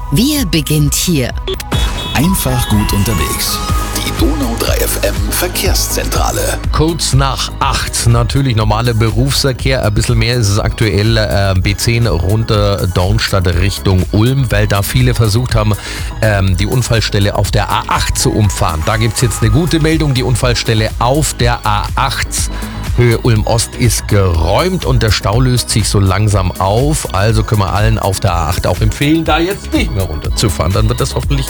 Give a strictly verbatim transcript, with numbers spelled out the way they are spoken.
Wir beginnt hier. Einfach gut unterwegs. Die Donau drei F M Verkehrszentrale. Kurz nach acht, natürlich normaler Berufsverkehr. Ein bisschen mehr ist es aktuell äh, B zehn runter Dornstadt Richtung Ulm, weil da viele versucht haben, ähm, die Unfallstelle auf der A acht zu umfahren. Da gibt es jetzt eine gute Meldung. Die Unfallstelle auf der A acht Höhe Ulm-Ost ist geräumt und der Stau löst sich so langsam auf. Also können wir allen auf der A acht auch empfehlen, da jetzt nicht mehr runterzufahren. Dann wird das hoffentlich